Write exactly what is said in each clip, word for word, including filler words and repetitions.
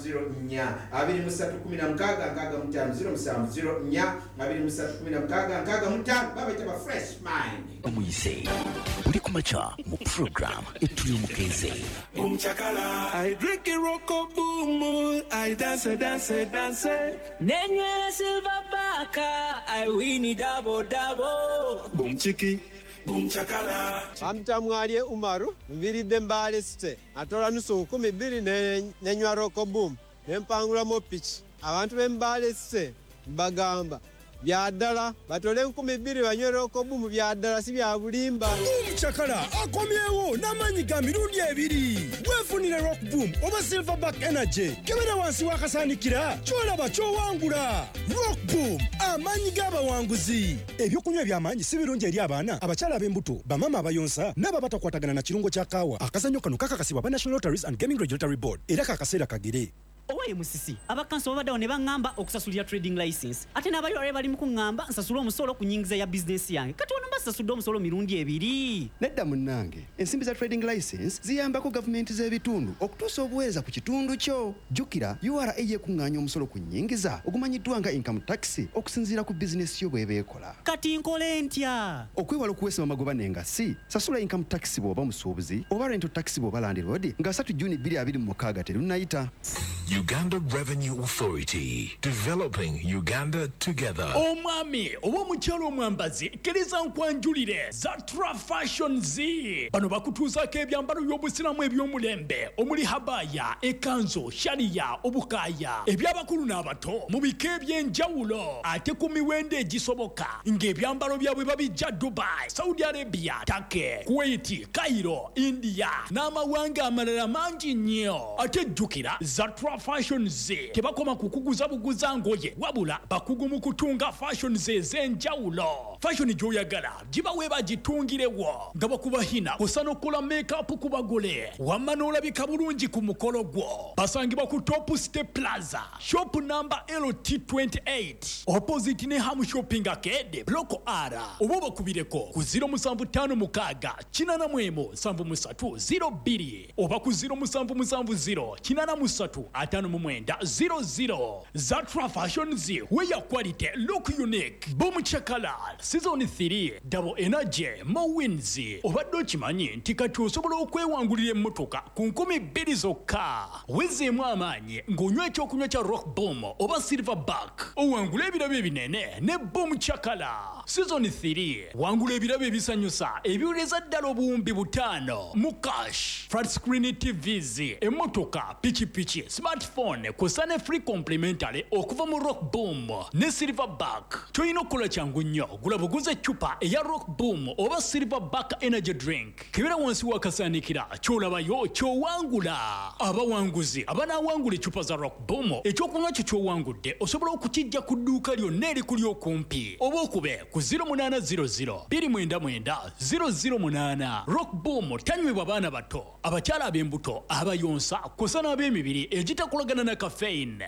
zero nnya abiri mu ssatu kumi na mukaaga nkaaga mu ttaano zero musanvu zero nnya abiri mu ssatu kumi na mukaaga nkaaga mu ttaano babayita ba fresh mind omuyise buli kumaca mu program etuli omukeze umchakala I drink a rocko boom I dance dance dance nenywera silver baka I win double double boom chiki boom chakala amtamwalye Umaru mviridde mbale site atola nusu kumi bbiri nenywa rocko boom nempangula mo pitch abantu bembale site bagamba byadala batole nkumi bbiri banywe rocko boom byadala si bya bulimba umchakala akomyewo namanyi ga mirundi ebiri wefunire rock boom oba silverback energy kebera wansi wakasanikira kyolaba kyowangula rock boom amanyi g'abawanguzi ebyokunywa ebyamanyi si birungi eri abaana abakyala ab'embuto bamama abayonsa n'aba batakwatagana na kirungo kya kaawa akazannyo kano kakakasibwa ba National Lotteries and Gaming Regulatory Board era kakaseera kagere owaye musisi abakanso babaddawo ne baŋŋamba okusasulira trading license ate n'abali wale bali mu kuŋŋamba nsasula omusolo ku nnyingiza ya bizinesi yange kati ono mbasasudde omusolo mirundi ebiri nedda munnange ensimbi za trading license ziyambako gavumenti z'ebitundu okutuusa obuweereza ku kitundu kyo jjukira U R A yekuŋŋaanya omusolo ku nnyingiza ogumanyiddwa nga income tax okusinziira ku bizinesi yo bw'eba ekola kati nkole ntya okwewala okuweesebwa magoba n'engassi sasula income tax bw'oba musuubuzi oba rental tax bw'oba landlord nga three June twenty twenty-six terunnayita. Uganda Revenue Authority, developing Uganda together. Omwami oba omukyalo omwambazi kkiriza nkwanjulire Zatra Fashion Z bano bakutuuzaako ebyambalo by'obusiramu eby'omulembe omuli habaya ekanzo shariya obukaaya eby'abakulu n'abato mu bika eby'enjawulo ate ku miwendo egisoboka ng'ebyambalo byabwe babijja Dubai, Saudi Arabia, Turkey, Kuwait, Cairo, India n'amawanga amalala mangi nnyo ate jjukira Zatra Fashion Z tebakoma kukuguza buguza ngoye wabula bakugu mu kutunga fashion Z ez'enjawulo fashion gy'oyagala giba weeba gitungirewo nga bakubahina kusana okukola makeup ku bagole wamma n'olabika bulungi ku mukolo gwo basangibwa ku Top Step Plaza shop number L T twenty-eight opposite ne Ham Shopping Arcade block R oba bakubireko ku zero seven five mukaaga kinana mwemu seven three zero two oba ku zero seven seven zero kinana musatu atano mu mwenda zero zero. Zatra Fashion Z where your quality look unique boom chakala season three double energy mo wins obadde okimanyi nti kati osobola okwewangulira emmotoka ku nkumi bbiri zokka wezeemu amaanyi ng'onywa ekyokunywa kya rock boom oba silverback owangula ebirabo ebinene ne boom chakala season three wangula ebirabo ebisanyusa ebiwuleza ddala obuwumbi butaano mu cash flat screen T Vs emmotoka pichipichi smartphone kusane free complimentary okuva mu rock boom ne silverback toyina okukola kyangu nnyo gula buguze eccupa eya rock boom oba silverback energy drink kebera wansi wakasaanikira kyolabayo kyowangula abawanguzi abanaawangula eccupa za rock boom ekyokunywa kyo kyowangudde osobola okukijja ku dduuka lyonna erikuli okumpi oba okube ku zero eight zero zero two nine nine zero zero eight rock boom tanywebwa baana bato abakyala ab'embuto abayonsa kusana ab'emibiri egitakolagana na caffeine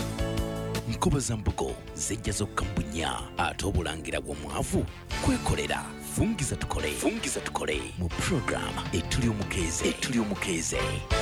nkoba za mbugo zijja zokka mbunya ate obulangira bw'omwavu kwekolera fungiza tukole fungiza tukole mu program etuli omukeze etuli omukeze.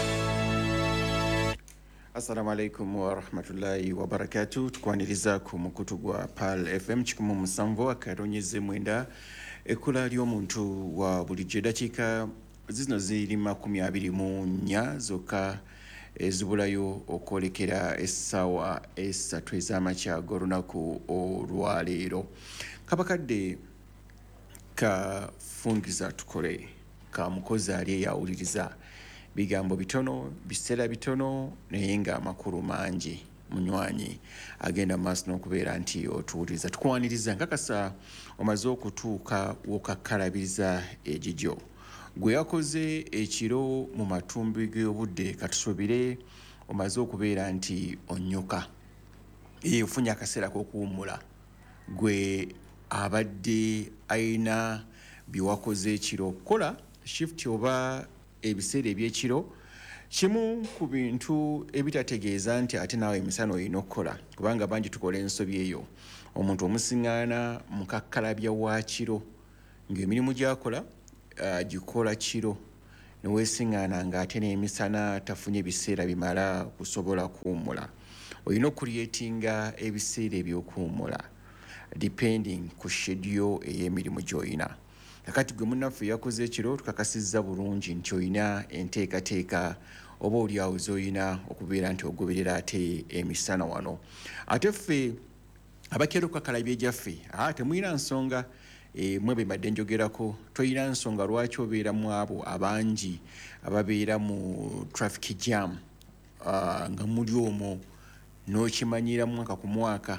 Assalamu alaikum wa rahmatullahi wa barakatuh. Tukwaniriza ku mukutu gwa Pal F M kikumu musanvu akaronyeze mwenda ekula ly'omuntu wa bulijjo dakiika zino ziri makumi abiri mu nnya zokka ezibulayo okwolekera essaawa essatu ez'amakya olunaku olwaleero. Kabakadde ka fungiza tukole ka mukozi ali eyawuliriza bigambo bitono biseera bitono naye nga amakulu mangi munywanyi agenda maaso n'okubeera nti otuwuliriza tukwaniriza nkakasa omaze okutuuka wokakkalabiriza egigyo gwe yakoze ekiro mu matumbi g'obudde katusobire omaze okubeera nti onyuka eyo ofunye akaseera k'okuwummula gwe abadde ayina byewakoze ekiro okukola shift oba ebiseera ebyekiro kimu ku bintu ebitategeeza nti ate naawe emisana olina okukola kubanga bangi tukola ensobi eyo omuntu omusiŋŋaana mukakkalabya wa kiro ng'emirimu gy'akola agikola kiro neweesiŋŋaana ng'ate n'emisana tafunye ebiseera bimala kusobola kuwummula. Olina okuliyetinga ebiseera eby'okuwummula depending ku schedule ey'emirimu gy'olina. Kakati gwe munnaffe yakoze ekiro tukakasizza bulungi nti olina enteekateeka oba oliawo z'olina okubeera nti ogoberera ate emisana wano. Ate ffe abakeera okukakalabya gyaffe aa temulina nsonga e, mwe be mbadde njogerako tolina nsonga lwaki obeera mu abo abangi ababeera mu traffic jam uh, nga muli omwo n'okimanyira mwaka ku mwaka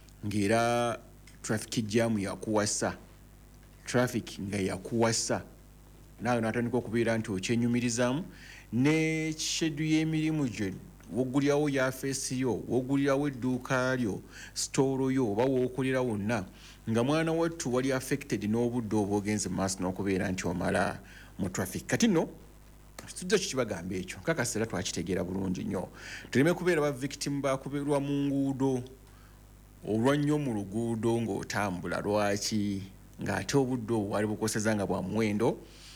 ng'era traffic jam yakuwasa traffic nga yakuwasa naawe natandika okubeera nti okyenyumirizaamu ne shedu y'emirimu gyo wogulirawo yafeesi yo wogulirawo edduuka lyo sitoolo yo oba wookolera wonna nga mwana wattu wali affected n'obudde oba ogenze maaso n'okubeera nti omala mu traffic. Kati nno tujja kikibagamba ekyo kakasera twakitegeera bulungi nnyo tuleme kubeera ba victim bakuberwa mu nguudo olwannyo mu luguudo ng'otambula lwaki ng'ate obudde obwo wali bukoseza nga bwa muwendo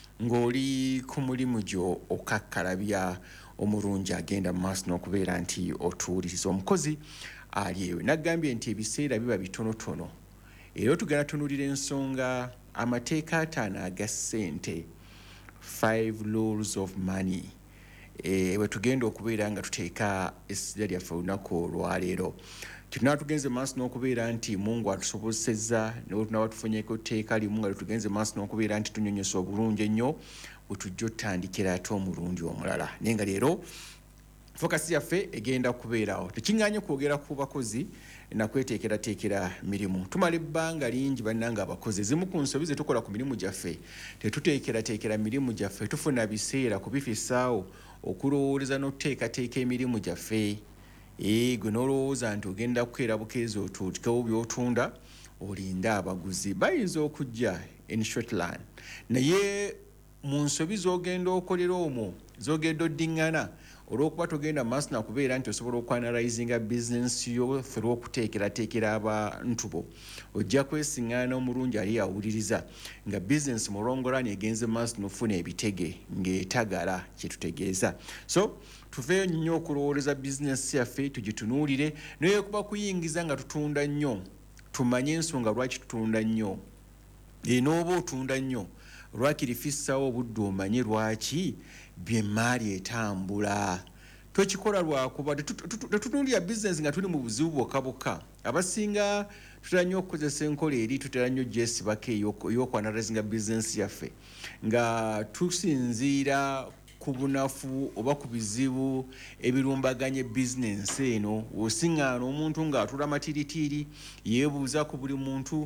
ng'oli ku mulimu gyo okakkalabya omulungi agenda mu maaso n'okubeera nti otuuliriza omukozi ali ewe. Naggambye nti ebiseera biba bitonotono era tugenda tunuulira ensonga amateeka ataano aga ssente five rules of money e, we tugenda okubeera nga tuteeka essira lyaffe olunaku olwaleero. Tunaba tugenze maaso n'okubeera nti Mungu atusobozesezza ne tunaba tufunyeeko tteeka limu nga tugenze maaso n'okubeera nti tunyonyosa obulungi ennyo bwe tujja otandikira ate omulundi omulala. Naye nga leero fokasi yaffe egenda kubeerawo tekiŋŋaanye kwogera ku bakozi nakweteekerateekera mirimu. Tumala ebbanga lingi bannanga abakozi ezimu ku nsobi ze tukola ku mirimu gyaffe tetuteekerateekera mirimu gyaffe tufuna biseera kubifissaawo okulowooleza n'otuteekateeka emirimu gyaffe. Ee gwe n'olowooza nti ogenda kukeera bukeezi otuutikewo by'otunda olinda abaguzi bayinza okujja in shortland naye mu nsobi z'ogenda okolera omwo z'ogenda oddiŋŋana olw'okuba togenda maaso nakubeera nti osobola okwanalizinga bizinensi yo fe lw'okuteekerateekera abantu bo ojja kwesiŋŋaana omulungi ali awuliriza nga bizinensi mulongolani egenze maaso n'ofuna ebitege ng'etagala kye tutegeeza. So tuveeyo nnyo okulowooleza bizinensi yaffe tugitunuulire naye kuba kuyingiza nga tutunda nnyo tumanye ensonga lwaki tutunda nnyo e n'oba otunda nnyo lwakirifissawo obudde omanye lwaki byemmaali etambula twekikola lwakuba tetutunuulira bizinensi nga tuli mu buzibu bwokka bwokka. Abasinga tutera nnyo okukozesa enkola eri tutera nnyo gyesibako ey'okwanalizinga bizinensi yaffe nga tusinziira ku bunafu oba ku bizibu ebirumbaganye bizinensi eno. Osiŋŋaana omuntu ng'atula matiritiiri yeebuuza ku buli muntu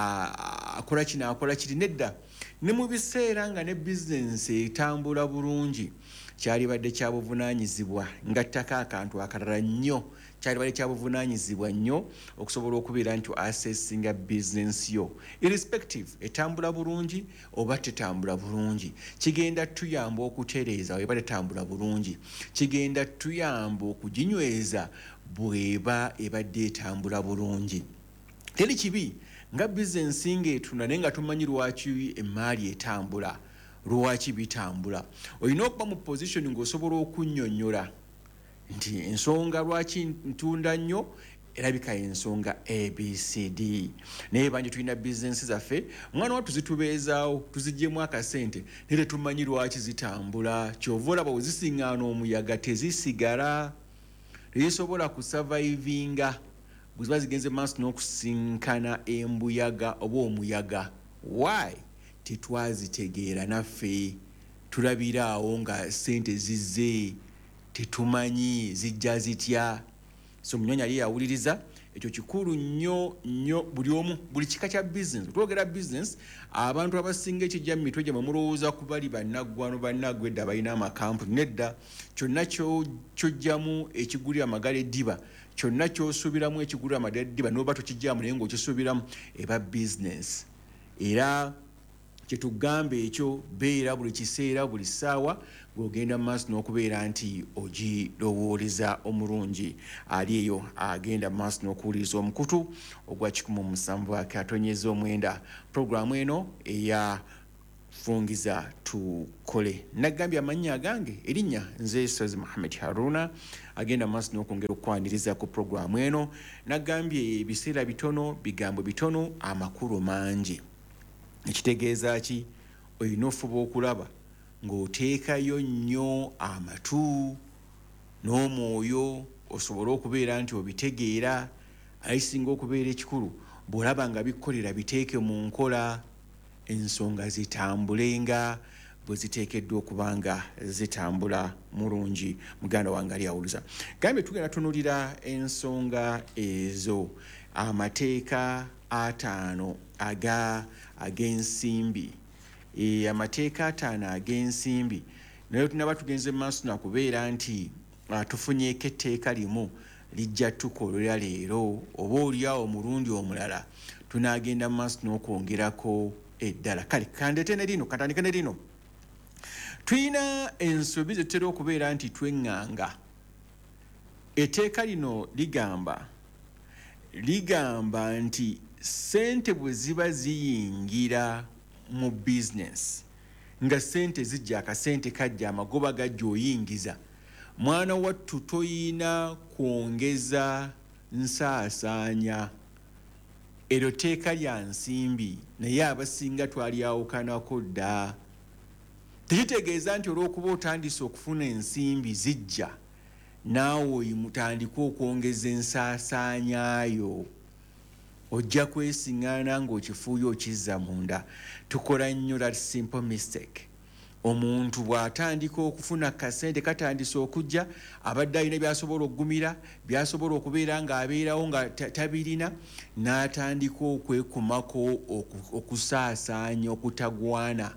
akola kino akola kiri nedda ne mu biseera nga ne bizinensi etambula bulungi kyalibadde kya buvunaanyizibwa ngattako akantu akalala nnyo kyalibadde kya buvunaanyizibwa nnyo okusobola okubeera nti assessinga bizinensi yo irrespective etambula bulungi oba tetambula bulungi kigenda tuyamba okutereeza weba tetambula bulungi kigenda tuyamba okuginyweza bweba ebadde etambula bulungi. Teri kibi nga bizinensi ng'etunda naye nga tumanyi lwaki emmaali etambula lwaki bitambula. Olina okuba mu position ng'osobola okunnyonnyola nti ensonga lwaki ntunda nnyo erabika ensonga A B C D. Naye bangi tulina bizinensi zaffe mwana wa tuzitubeezaawo tuziggyemu akasente naye tetumanyi lwaki zitambula kyova olaba bwe zisiŋŋaana omuyaga tezisigala tezisobola kusavaivinga bwe ziba zigenze maaso n'okusinkana embuyaga oba omuyaga. Why? Tetwazitegeera naffe tulabira awo nga sente zizze tetumanyi zijja zitya. So munyonyi ali yawuliriza ekyo kikulu nnyo nnyo buli omu buli kika kya bizinensi twogera bizinensi abantu abasinga ekijja mu mitwe gye mulowooza ku bali bannaggwano bannaggwedda balina amakampuni nedda kyonna kyojjamu ekigulira amagala eddiba kyonna kyosuubiramu ekigulira amagala eddiba n'oba tokijjaamu naye ng'okisuubiramu eba bizinensi. Era kyetugamba ekyo beera buli kiseera buli ssaawa gw'ogenda mu maaso n'okubeera nti ogirowooleza omulungi ali eyo agenda mu maaso n'okuwuliriza omukutu ogwa kikumi mu musanvu atonnyeza omwenda. Puroguramu eno eya fungiza tukole. Nagambye amannya agange erinnya nze Sozi Mohamed Haruna agenda maaso n'okwongera okwaniriza ku programu eno. Nagambye ebiseera bitono bigambo bitono amakulu mangi. Ekitegeeza ki? Olina ofuba okulaba ng'oteekayo nnyo amatu n'omwoyo osobola okubeera nti obitegeera. Ayisinga okubeera ekikulu bw'olaba nga bikkolera biteeke mu nkola ensonga zitambulenga bwe ziteekeddwa okuba nga zitambula mulungi. Muganda wange ali awuliza. Gambye tugenda tunulira ensonga ezo. Amateeka ataano aga ag'ensimbi. E, amateeka ataano ag'ensimbi naye tunaba tugenze maaso nakubeera nti uh, tufunyeeko etteeka limu lijja tukolera leero oba oliawo omulundi omulala tunaagenda maaso n'okwongerako eddala. Kale kandete ne lino katandike ne lino. Tuyina ensobi zetutera okubeera nti tweŋŋanga. Etteeka lino ligamba ligamba nti ssente bwe ziba ziyingira mu business nga ssente zijja akasente kajja amagoba gajja oyingiza, mwana wattu toyina kwongeza nsaasaanya. Eryo tteeka lya nsimbi naye abasinga twalyawukanako dda. Tekitegeeza nti olw'okuba otandise okufuna ensimbi zijja naawe mutandika okwongeza ensaasaanyayo. Ojja kwesiŋŋaana ng'okifuuyo okizza munda. Tukola nnyo that simple mistake. Omuntu bw'atandika okufuna kasente katandise okujja abadde alina byasobola okugumira byasobola okubeera ng'abeerawo nga tabirina n'atandika okwekumako okusaasaanya okutagwana.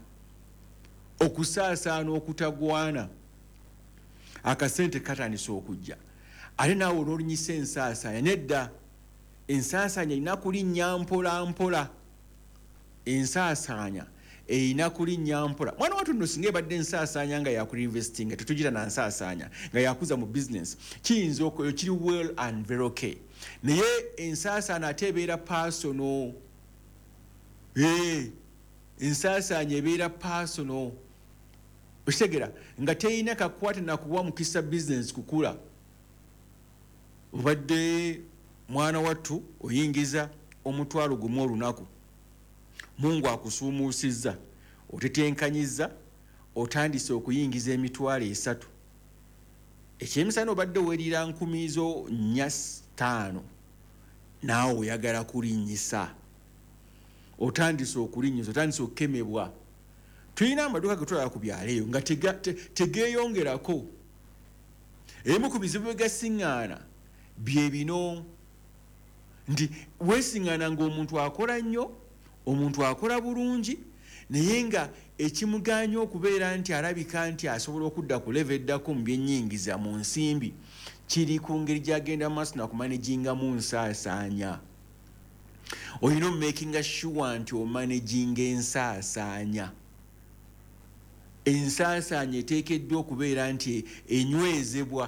Okusaasaana okutagwana. Akasente katandise okujja ate naawe olw'olunyisa ensaasaanya nedda. Ensaasaanya erina kulinnya mpola mpola. Ensaasaanya erina kulinnya mpola. Mwana wattu nno singa ebadde ensaasaanya nga yakulinvestinga tetugira na nsaasaanya nga yakuza mu business kiyinza okweyo kiri well and very okay. Naye ensaasaanya ate ebeera personal. Hey, ensaasaanya ebeera personal. Okitegera nga teyina kakwate nakuwa mukisa business kukula. Obadde mwana wattu oyingiza omutwalo gumu olunaku, Mungu akusuumuusizza otetenkanyiza otandise okuyingiza emitwalo esatu. Ekyemisana obadde weerira nkumi zo nnya ttaano naawe oyagala kulinnyisa. Otandise okulinnyiza otandise okukemebwa. Tulina amaduuka ge tulaba ku byalo eyo nga tegeeyongerako. Ebimu ku bizibu bye gasiŋŋaana bye bino nti weesiŋŋaana ng'omuntu akola nnyo, omuntu akola bulungi naye nga ekimuganya okubeera nti alabika nti asobola okudda ku leva eddako mu byennyingiza mu nsimbi kiri ku ngeri gy'agenda maaso nakumanagingamu nsaasaanya. Olina omakinga sure nti omanaginga ensaasaanya. Ensaasaanya eteekeddwa okubeera nti enywezebwa.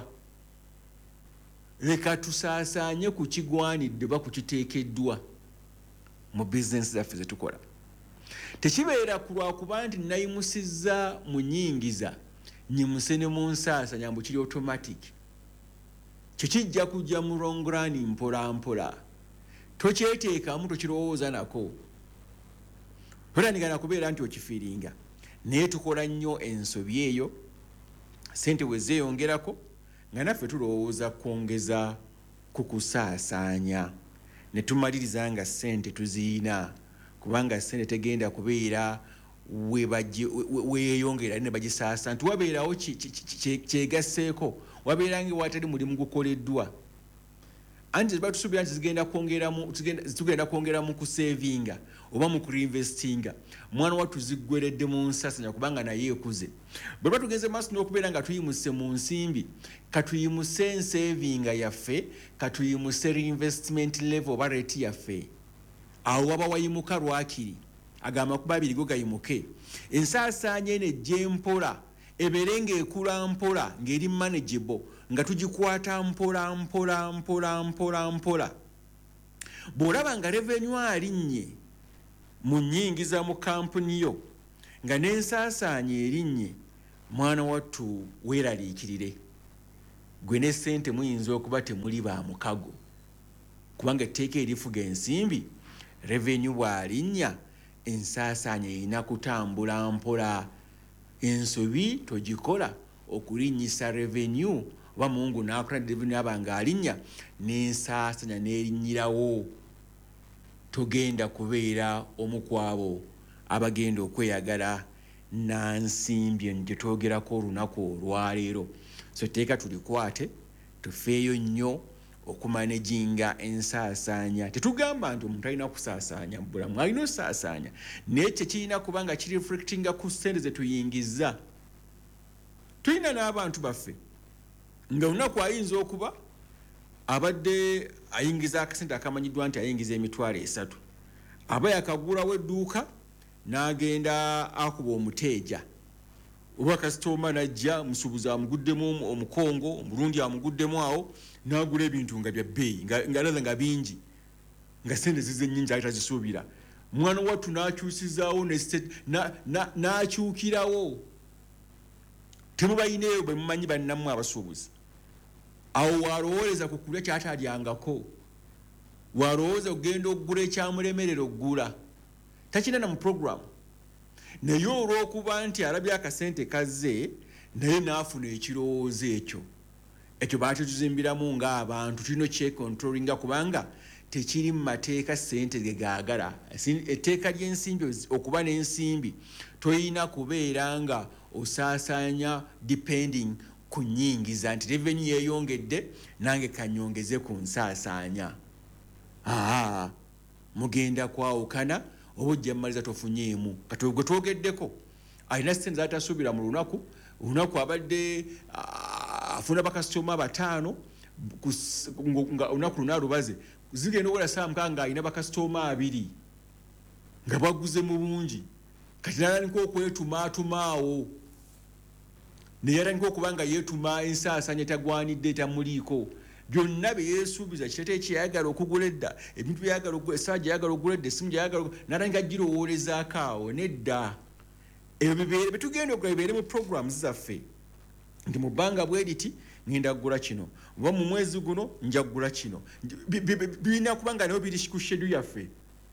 Leka tusaasaanye ku kigwanidde ba ku kiteekeddwa mu bizinesi zaffe ze tukola. Tekibeera ku lwakuba nti nayimusizza mu nnyingiza nyimuse ne mu nsaasaanya mbu kiri automatic. Kyo kijja kujja mu long run mpola mpola. Tokyeteekamu tokirowooza nako. Totandika na kubeera nti okifiiringa. Naye tukola nnyo ensobi eyo ssente bwe zeeyongerako nga naffe tulowooza kwongeza ku kusaasaanya ne tumaliriza nga ssente tuziyina kubanga ssente tegenda kubeera weeyongera ne bagisaasa nti wabeerawo kyegasseeko wabeera nga watali mulimu gukoleddwa. Anti ziba tusuubira nti zigenda kwongeramu tugenda kwongera mu kusevinga oba mu kuinvestinga. Mwana wattu ziggweredde mu nsaasaanya kubanga naye ekuze. Bwe tuba tugenze maaso n'okubeera nga tuyimuse mu nsimbi katuyimuse ensevinga yaffe katuyimuse reinvestment level oba rate yaffe. Awo waba wayimuka lwakiri agamba kuba abiri go gayimuke. Ensaasaanya eno ejje mpola ebeere ng'ekula mpola ng'eri manageable nga tugikwata mpola mpola mpola mpola mpola. Bw'olaba nga revenue alinnye mu nnyingiza mu kampuni yo nga nensaasaanya erinnye mwana wattu weeraliikirire gwe ne ssente muyinza okuba temuli ba mukago kubanga etteeka erifuga ensimbi revenue bw'alinnya ensaasaanya erina kutambula mpola ensobi togikola okulinnyisa revenue oba mungu n'akola revenue abanga alinnya n'ensaasaanya n'erinnyirawo togenda kubeera omu kwabo abagenda okweyagala nansimbi gye twogerako olunaku olwaleero. So teeka tulikwate tufeeyo nnyo okumanaginga ensaasaanya. Tetugamba nti omuntu alina kusaasaanya mu bulamu, alina osaasaanya naye kye kirina kuba nga kireflectinga ku ssente ze tuyingiza. Tulina n'abantu baffe nga olunaku ayinza okuba abadde ayingiza akasente akamanyiddwa nti ayingiza emitwalo esatu, aba yakagulawo edduuka n'agenda akuba omuteeja oba kasitoma najja musuubuzi amuguddemu omukongo omulundi amuguddemu awo n'agula ebintu nga bya bbeeyi ngalaza nga bingi nga sente zize nnyingi ali tazisuubira. Mwana wattu n'akyusizaawo n'akyukirawo. Temubayineeyo bwe mumanyi bannammwe abasuubuzi. Awo walowooleza ku kulya kyatalyangako, walowooza okugenda okugula ekyamulemerera okugula, takina na mu program. Naye olw'okuba nti alabye akasente kazze naye n'afuna ekirowoozo ekyo, ekyo baakituzimbiramu ng'abantu tulina kyekontrolinga kubanga tekiri mu mateeka ssente ge gaagala. Etteeka ly'ensimbi okuba n'ensimbi toyina kubeera nga osaasaanya depending ku nnyingiza nti revenue yeeyongedde nange kanyongeze ku nsaasaanya. Aa mugenda kwawukana oba ojja mmaliza tofunyeemu. Kati gwe twogeddeko alina ssente zatasuubira mu lunaku, olunaku abadde afuna bakasitoma bataano nga olunaku luna lubaze zigenda okola saa mukaaga alina bakasitoma abiri nga baguze mu bungi. Kati nalabika okwetumaatumaawo naye alabika okuba nga yeetuma ensaasaanya etagwanidde etamuliiko. Byonna bye yeesuubiza kitete ekyeyagala okugula edda, ebintu byeyagala okugula, essaawa gyeyagala okugula edda, essimu gyeyagala nalabika girowoolezako awo nedda. Ebyo bibeere bye tugenda okugula bibeere mu programs zaffe nti mu bbanga bwe liti ngenda kugula kino oba mu mwezi guno nja kugula kino. Birina kuba nga nayo biri ku schedule yaffe.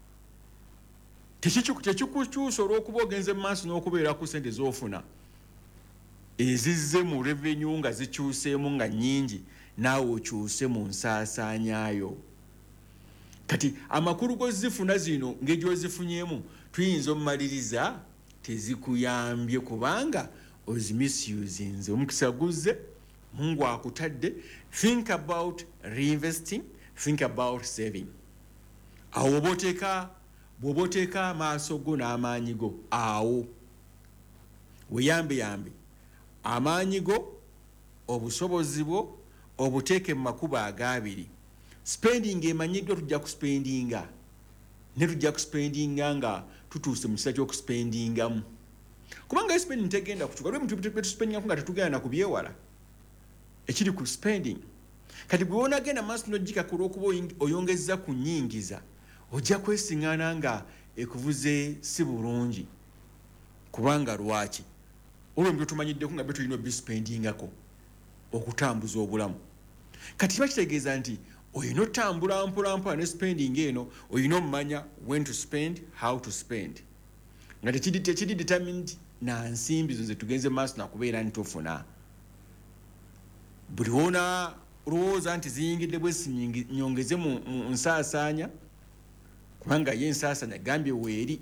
Tekikukyusa olw'okuba ogenze mu maaso n'okubeera ku ssente z'ofuna ezizze mu revenue nga zikyuseemu nga nnyingi naawe okyuse mu nsaasaanyaayo. Kati amakulu g'ozifuna zino ng'egyozifunyemu tuyinza omumaliriza tezikuyambye kubanga ozimisuzinze. Omukisa guzze, Mungu akutadde. Think about reinvesting, think about saving. Awo oboteeka bw'oba oteeka amaaso go n'amaanyi go awo weyambe yambe amaanyi go obusobozi bwo obuteeke mu makubo ag'abiri. Spending emanyiddwa tujja kuspendinga ne tujja kuspendinga nga tutuuse mu kiseera ky'okuspendingamu kubanga spending tegenda kukyuka. Lwe muntu betuspendingaku nga tetugenda na kubyewala ekiri ku spending. Kati bwe wonagenda maaso n'ogika ku lw'okuba oyongezza ku nnyingiza ojja kwesiŋŋaana nga ekuvuze si bulungi kubanga lwaki olwo ebyo tumanyiddeku nga bye tulina obispendingako okutambuza obulamu. Kati kiba kitegeeza nti olina otambula mpolampola ne spending eno olina omumanya when to spend, how to spend nga tekiri determined na nsimbi zo ze tugenze maaso nakubeera nti ofuna. Buli wona olowooza nti ziyingidde bwe sinyongeze mu nsaasaanya kubanga ye ensaasaanya gambye weeri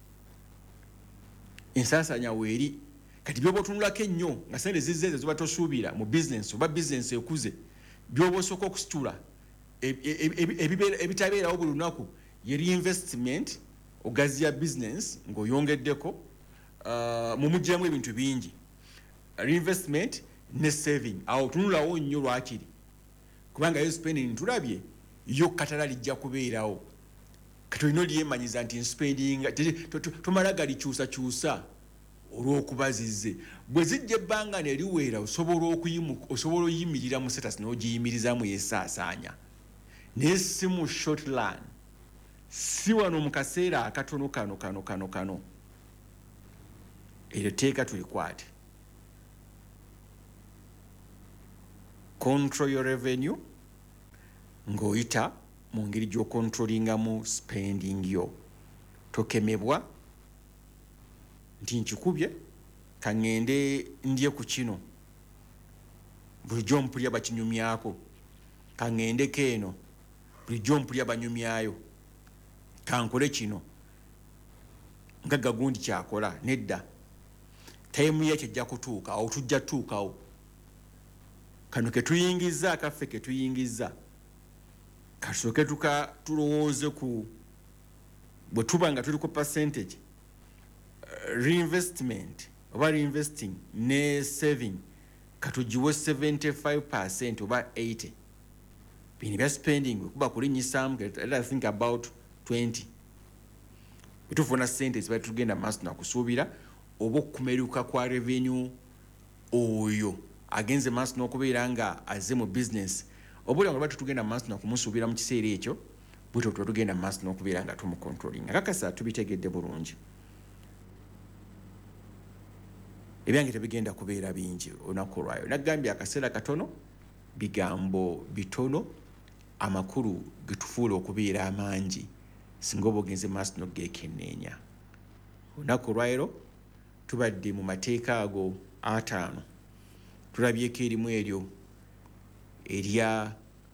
ensaasaanya weeri. Kati byoba otunulako ennyo nga sente zizze ezo ziba tosuubira mu bizinensi oba bizinensi ekuze byoba osooka okusitula ebitabeerawo buli lunaku ye reinvestment ogaziya bizinensi ng'oyongeddeko mu mugiramu ebintu bingi. Reinvestment ne saving awo tunulawo nnyo lwakiri kubanga yo spending ntulabye yo katala lijja kubeerawo. Kati olina olyemanyiza nti spending tomala galikyusakyusa olw'okuba zizze. Bwe zijja ebbanga ne liweera osobola oyimirira mu status n'ogiyimirizaamu yeesaasaanya naye si mu short run, si wano mu kaseera akatono kano kano kano kano. eryo teeka tulikwate. Control your revenue ng'oyita mu ngeri gy'okontrolingamu spending yo. Tokemebwa nti nkikubye kaŋŋende ndye ku kino bulijjo mpulya bakinyumyako, kaŋŋendeko eno bulijjo mpulya banyumyayo, kankole kino nga gagundi kyakola. Nedda, tayimu ye kijja kutuuka, awo tujja tutuukawo. Kano ke tuyingiza akaffe ke tuyingiza kasooke tuka tulowooze ku bwe tuba nga tuli ku percentage uh, reinvestment oba reinvesting ne saving katugiwe seventy-five percent oba eighty. Bino bya spending kuba kulinnyisamu, let us think about twenty. Bitufuna sente ziba tugenda maaso nakusuubira oba okumeruka kwa revenue oyo agenze maaso n'okubeera nga azze mu business. Obula nga batu tugenda maaso nakumusuubira mu kiseera ekyo bwito tuba tugenda maaso n'okubeera nga tumucontrolling. Akakasa tubitegedde bulungi. Ebyange tebigenda kubeera bingi olunaku olwayo. Nagambye akaseera katono, bigambo bitono, amakulu getufuula okubeera amangi singa oba ogenze maaso n'ogeekenneenya. Olunaku olwayo tubadde mu mateeka ago ataano. Tulabyeko erimu eryo erya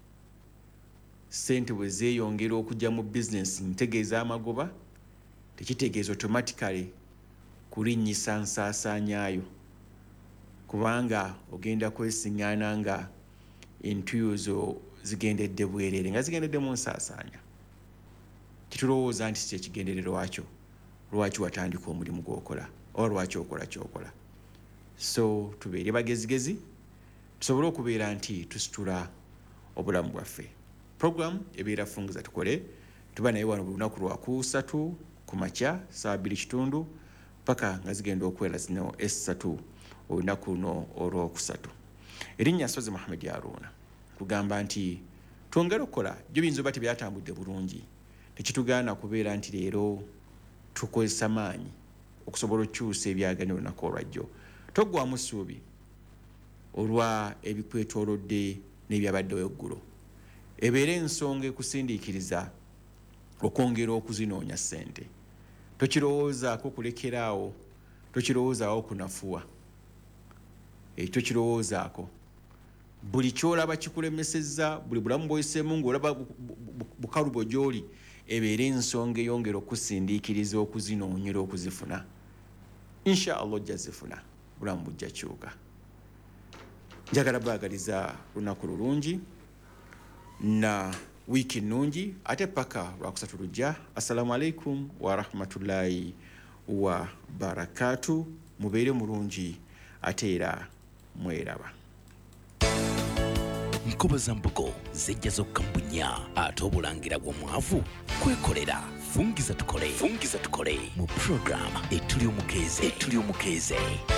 sente bwe zeeyongera okujja mu business ntegeeza amagoba, tekitegeeza automatically kulinnyisa nsaasaanyaayo, kubanga ogenda kwesiŋŋaana nga entuyo zo zigendedde bwereere nga zigendedde mu nsaasaanya. Kitulowooza nti kyekigenderero wakyo lwaki watandika omulimu gw'okola oba lwaki okola kyokola. So tubeere bagezigezi tusobole okubeera nti tusitula obulamu bwaffe. Program ebeera fungiza tukole, tuba naye wano buli lunaku lwakusatu ku makya saa bbiri kitundu paka nga zigenda okwera zino essatu olunaku luno olwokusatu. Erinnya Sozi Muhammad Haruna kugamba nti twongere okukola byo biyinza oba tebyatambudde bulungi, tekitugaana kubeera nti leero tukozesa maanyi okusobola okukyusa ebyagane olunaku olwajjo. Toggwamu ssuubi olwa ebikwetoolodde n'ebyabaddewo eggulo. Ebeera ensonga ekusindiikiriza okwongera okuzinoonya ssente. Tokirowoozaako kulekeraawo, tokirowoozaawo kunafuwa. E, tokirowoozaako. Buli kyolaba kikulemesezza, buli bulamu bw'oyiseemu ng'olaba bukalubo gy'oli, ebeera ensonga eyongera okusindiikiriza okuzinoonyera okuzifuna. Insha Allah ojja zifuna, bulamu bujja kyuka. Njagala baagaliza lunaku lulungi na wiki nnungi ate paka lwakusatu lujja. Assalamu alaikum wa rahmatullahi wa barakatu. Mubeere mulungi ate era mweraba. Nkobaza mbogo zijja zokka mbunya ate obulangira bw'omwavu kwekolera. Fungiza tukole, fungiza tukole mu program etuli omukeeze, etuli omukeeze.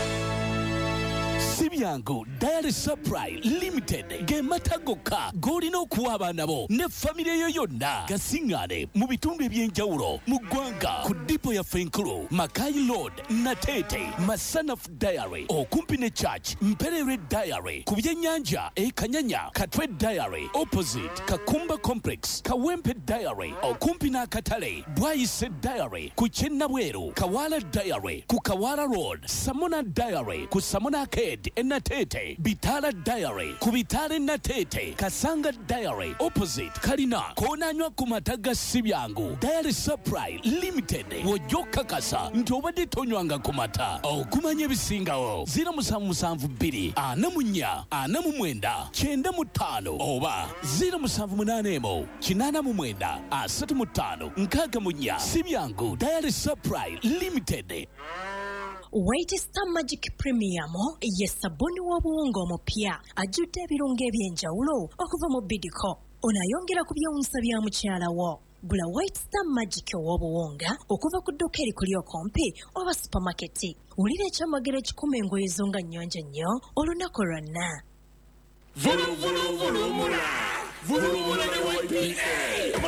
Sibyango Diary Supply Limited ge matagoka golina okuwa abaana bo ne famire yo yonna gasiŋŋaane mu bitundu eby'enjawulo mu ggwanga ku dipo yaffe enkulu Makai Road Natete Masanafu Diary okumpi ne Church Mperere Diary ku byennyanja e Kanyanya Katwe Diary opposite Kakumba Complex Kawempe Diary okumpi n'akatale Bwayise Diary ku Kyennabweru Kawala Diary ku Kawala Road Samona Diary ku Samona Ked Enatete Bitala Diary ku Bitale Natete Kasanga Diary opposite Kalina konanywa ku mataga Sibyangu Diary Supply Limited wojoka kasa nti obadde tonywanga ku mata okumanya ebisingawo zero musanvu musanvu bbiri ana mu nnya ana mu mwenda kyenda mu ttaano oba zero musanvu munaana emu kinaana mu mwenda asatu mu ttaano nkaaga mu nnya. Sibyangu Diary Supply Limited. White Star Magic Premium ye sabuni w'obuwunga omupya ajjudde ebirungo eby'enjawulo okuva mu Bidco. Onayongera ku byewuunyisa bya mukyala wo. Gula White Star Magic w'obuwunga okuva ku dduuka erikuli okumpi oba supermarket. Wulira ekyamagero ekikuma engoye zo nga nnyonjo nnyo olunaku lwonna. Vulu vulu vulu mula. Vulu mula ne Y P A.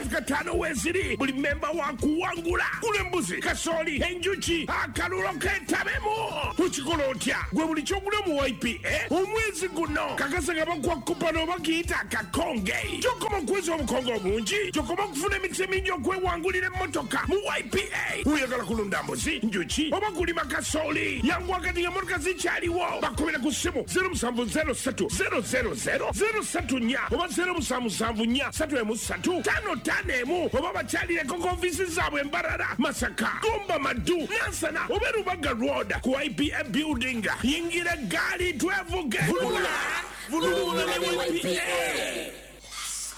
Africa tano weziri buli memba wa kuwangula kule mbuzi kasoli enjuki akalulo ketabemo tukikola otya gwe buli kyogula mu Y P A omwezi guno kakasa nga bakuwa kupano bakiyita akakonge kyokoma okwezi obukonge obungi kyokoma okufuna emikisa mingi okwewangulira emmotoka mu Y P A oyagala kulunda mbuzi njuki oba kulima kasoli yangu wakati nga motoka zikyaliwo bakomera ku ssimu zero seven zero three zero zero zero zero three nnya oba zero seven seven nnya three emu three tano tano emu oba bakyalireko ku ofiisi zaabwe Mbarara Masaka Gomba Madu Nansana oba Rubaga Road ku Y P A building yingira gaali twevuge vulula vulula ne Y P A.